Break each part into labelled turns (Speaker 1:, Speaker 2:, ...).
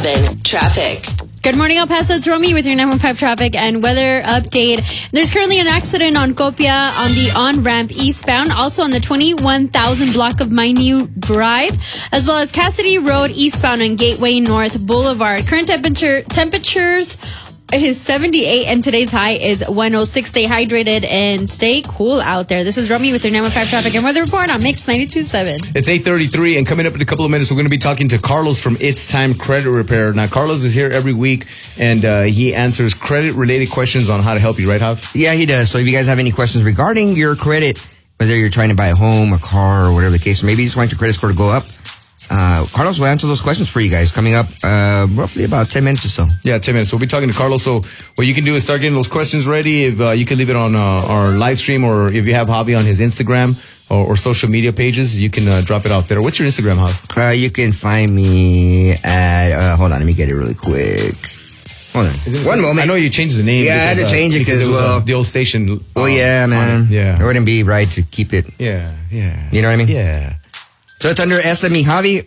Speaker 1: 915 traffic.
Speaker 2: Good morning, El Paso. It's Romy with your 915 traffic and weather update. There's currently an accident on Copia on the on-ramp eastbound, also on the 21,000 block of Minute Drive, as well as Cassidy Road eastbound on Gateway North Boulevard. Current temperatures is 78 and today's high is 106. Stay hydrated and stay cool out there. This is Romy with your 915 traffic and weather report on Mix 92.7.
Speaker 3: It's 8:33 and coming up in a couple of minutes, we're going to be talking to Carlos from It's Time Credit Repair. Now, Carlos is here every week and he answers credit-related questions on how to help you, right, Hav?
Speaker 4: Yeah, he does. So if you guys have any questions regarding your credit, whether you're trying to buy a home, a car, or whatever the case, or maybe you just want your credit score to go up, Carlos will answer those questions for you guys coming up roughly about 10 minutes or so.
Speaker 3: Yeah, 10 minutes. We'll be talking to Carlos. So what you can do is start getting those questions ready. If you can leave it on our live stream, or if you have Javi on his Instagram or social media pages, you can drop it out there. What's your Instagram, Javi?
Speaker 4: You can find me at, hold on, let me get it really quick. Hold on. One moment.
Speaker 3: I know you changed the name.
Speaker 4: Yeah, I had to change it because, well,
Speaker 3: the old station.
Speaker 4: Oh, yeah, man.
Speaker 3: Yeah.
Speaker 4: It wouldn't be right to keep it.
Speaker 3: Yeah.
Speaker 4: You know what I mean?
Speaker 3: Yeah.
Speaker 4: So it's under SME Javi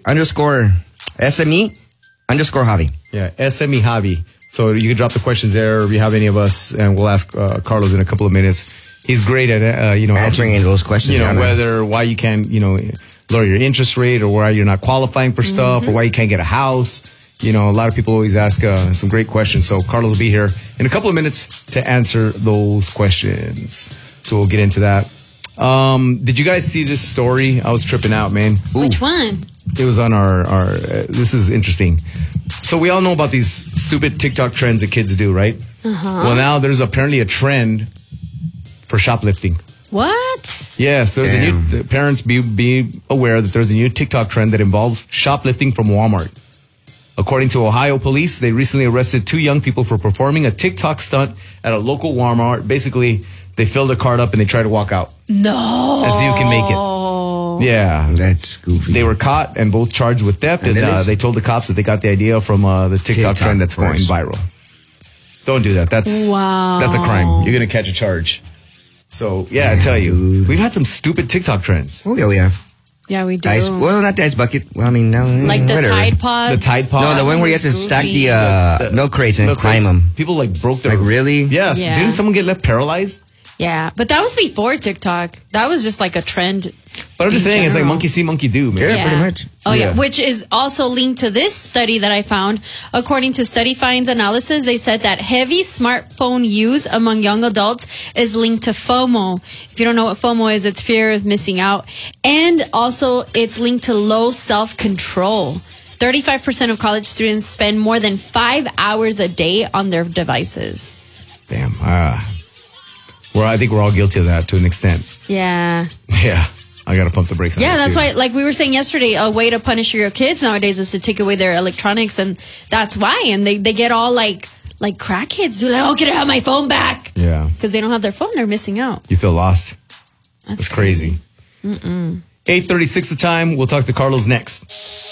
Speaker 4: SME _Javi.
Speaker 3: Yeah, SME Javi. So you can drop the questions there if you have any of us, and we'll ask Carlos in a couple of minutes. He's great at
Speaker 4: answering any of those questions.
Speaker 3: Why you can't lower your interest rate, or why you're not qualifying for stuff, or why you can't get a house. A lot of people always ask some great questions. So Carlos will be here in a couple of minutes to answer those questions. So we'll get into that. Did you guys see this story? I was tripping out, man.
Speaker 2: Ooh. Which one?
Speaker 3: It was on our this is interesting. So we all know about these stupid TikTok trends that kids do, right? Well, now there's apparently a trend for shoplifting.
Speaker 2: What?
Speaker 3: Yes, there's a new, parents be aware that there's a new TikTok trend that involves shoplifting from Walmart. According to Ohio police, they recently arrested 2 young people for performing a TikTok stunt at a local Walmart. Basically, they filled a cart up and they tried to walk out.
Speaker 2: No.
Speaker 3: As you can make it. Yeah.
Speaker 4: That's goofy.
Speaker 3: They were caught and both charged with theft. And they told the cops that they got the idea from the TikTok trend that's going viral. Don't do that. That's a crime. You're going to catch a charge. So, yeah, I tell you, we've had some stupid TikTok trends.
Speaker 4: Oh, yeah, we have.
Speaker 2: Yeah, we do.
Speaker 4: Not the ice bucket. Well, I mean, no.
Speaker 2: Like the Tide Pods?
Speaker 3: The Tide Pods.
Speaker 4: No, the one where you have to stack the milk crates and climb them.
Speaker 3: People broke their...
Speaker 4: Like, really?
Speaker 3: Yes. Yeah. Didn't someone get left paralyzed?
Speaker 2: Yeah, but that was before TikTok. That was just like a trend.
Speaker 3: But I'm just saying, it's like monkey see, monkey do, man.
Speaker 4: Yeah, pretty much.
Speaker 2: Oh, yeah. Which is also linked to this study that I found. According to Study Finds analysis, they said that heavy smartphone use among young adults is linked to FOMO. If you don't know what FOMO is, it's fear of missing out. And also, it's linked to low self-control. 35% of college students spend more than 5 hours a day on their devices.
Speaker 3: Damn. Well, I think we're all guilty of that to an extent.
Speaker 2: Yeah.
Speaker 3: Yeah. I got to pump the brakes on that.
Speaker 2: Yeah, that's why, like we were saying yesterday, a way to punish your kids nowadays is to take away their electronics, and that's why. And they get all like crackheads. They're like, oh, can I have my phone back?
Speaker 3: Yeah.
Speaker 2: Because they don't have their phone. They're missing out.
Speaker 3: You feel lost.
Speaker 2: That's
Speaker 3: crazy. 8:36 the time. We'll talk to Carlos next.